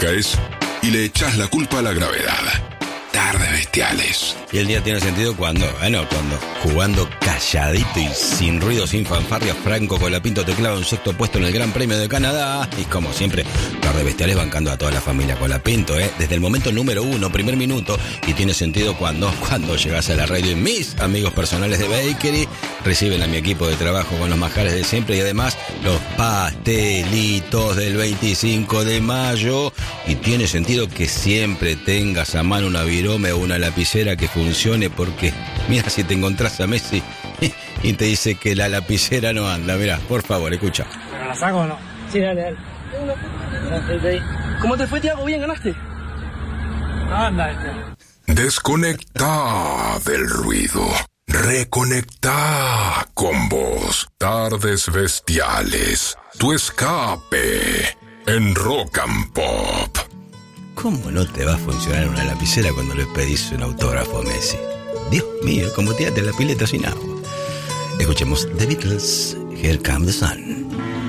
caes y le echás la culpa a la gravedad. Tardes bestiales. Y el día tiene sentido cuando jugando calladito y sin ruido, sin fanfarrias, Franco Colapinto te clava un sexto puesto en el Gran Premio de Canadá. Y como siempre, Tardes Bestiales bancando a toda la familia Colapinto, desde el momento número 1, primer minuto. Y tiene sentido cuando llegas a la radio y mis amigos personales de Bakery reciben a mi equipo de trabajo con los manjares de siempre y además los pastelitos del 25 de mayo. Y tiene sentido que siempre tengas a mano una virome o una lapicera que funcione, porque mira, si te encontrás a Messi y te dice que la lapicera no anda, mira, por favor, escucha. ¿Pero la saco o no? Sí, dale. ¿Cómo te fue, Tiago? ¿Bien? ¿Ganaste? Anda. Desconectá del ruido. Reconectá con vos. Tardes Bestiales. Tu escape en Rock and Pop. ¿Cómo no te va a funcionar una lapicera cuando le pedís un autógrafo a Messi? Dios mío, como tírate la pileta sin agua. Escuchemos The Beatles, Here Comes the Sun.